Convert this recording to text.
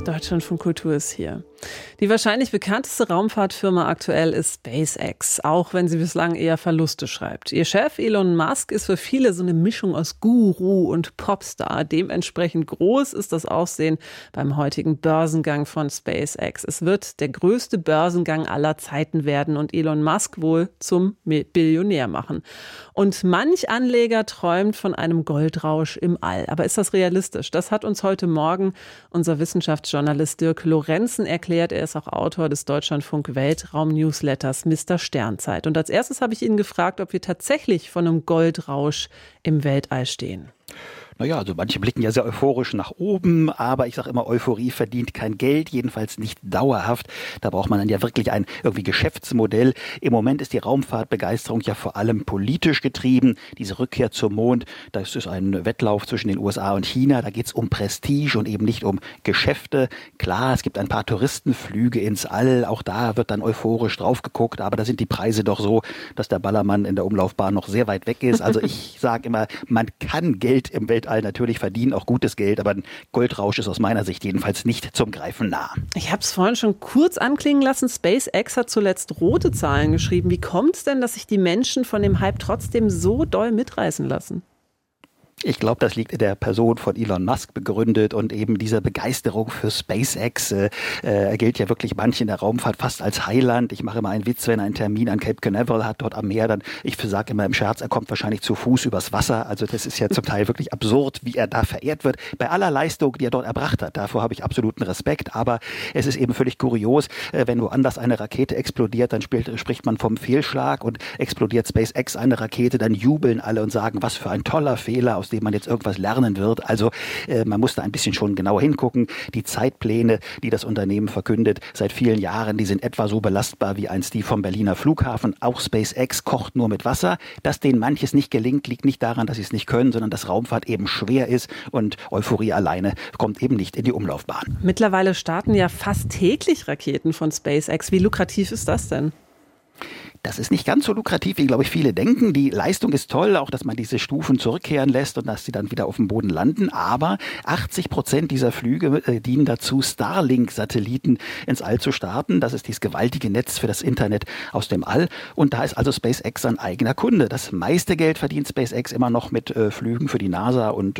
Deutschlandfunk Kultur ist hier. Die wahrscheinlich bekannteste Raumfahrtfirma aktuell ist SpaceX, auch wenn sie bislang eher Verluste schreibt. Ihr Chef Elon Musk ist für viele so eine Mischung aus Guru und Popstar. Dementsprechend groß ist das Aussehen beim heutigen Börsengang von SpaceX. Es wird der größte Börsengang aller Zeiten werden und Elon Musk wohl zum Billionär machen. Und manch Anleger träumt von einem Goldrausch im All. Aber ist das realistisch? Das hat uns heute Morgen unser Wissenschaftsjournalist Dirk Lorenzen erklärt. Er ist auch Autor des Deutschlandfunk Weltraum-Newsletters Mr. Sternzeit. Und als erstes habe ich ihn gefragt, ob wir tatsächlich von einem Goldrausch im Weltall stehen. Naja, also manche blicken ja sehr euphorisch nach oben, aber ich sage immer, Euphorie verdient kein Geld, jedenfalls nicht dauerhaft. Da braucht man dann ja wirklich ein irgendwie Geschäftsmodell. Im Moment ist die Raumfahrtbegeisterung ja vor allem politisch getrieben. Diese Rückkehr zum Mond, das ist ein Wettlauf zwischen den USA und China. Da geht es um Prestige und eben nicht um Geschäfte. Klar, es gibt ein paar Touristenflüge ins All. Auch da wird dann euphorisch drauf geguckt, aber da sind die Preise doch so, dass der Ballermann in der Umlaufbahn noch sehr weit weg ist. Also ich sage immer, man kann Geld im Weltall natürlich verdienen, auch gutes Geld, aber ein Goldrausch ist aus meiner Sicht jedenfalls nicht zum Greifen nah. Ich habe es vorhin schon kurz anklingen lassen. SpaceX hat zuletzt rote Zahlen geschrieben. Wie kommt es denn, dass sich die Menschen von dem Hype trotzdem so doll mitreißen lassen? Ich glaube, das liegt in der Person von Elon Musk begründet und eben dieser Begeisterung für SpaceX. Er gilt ja wirklich manche in der Raumfahrt fast als Heiland. Ich mache immer einen Witz, wenn er einen Termin an Cape Canaveral hat, dort am Meer, dann, ich sage immer im Scherz, er kommt wahrscheinlich zu Fuß übers Wasser. Also das ist ja zum Teil wirklich absurd, wie er da verehrt wird. Bei aller Leistung, die er dort erbracht hat, davor habe ich absoluten Respekt. Aber es ist eben völlig kurios, wenn woanders eine Rakete explodiert, dann spricht man vom Fehlschlag und explodiert SpaceX eine Rakete, dann jubeln alle und sagen, was für ein toller Fehler, aus dem man jetzt irgendwas lernen wird. Also man muss da ein bisschen schon genauer hingucken. Die Zeitpläne, die das Unternehmen verkündet, seit vielen Jahren, die sind etwa so belastbar wie einst die vom Berliner Flughafen. Auch SpaceX kocht nur mit Wasser. Dass denen manches nicht gelingt, liegt nicht daran, dass sie es nicht können, sondern dass Raumfahrt eben schwer ist und Euphorie alleine kommt eben nicht in die Umlaufbahn. Mittlerweile starten ja fast täglich Raketen von SpaceX. Wie lukrativ ist das denn? Das ist nicht ganz so lukrativ, wie, glaube ich, viele denken. Die Leistung ist toll, auch dass man diese Stufen zurückkehren lässt und dass sie dann wieder auf dem Boden landen. Aber 80% dieser Flüge dienen dazu, Starlink-Satelliten ins All zu starten. Das ist dieses gewaltige Netz für das Internet aus dem All. Und da ist also SpaceX ein eigener Kunde. Das meiste Geld verdient SpaceX immer noch mit Flügen für die NASA und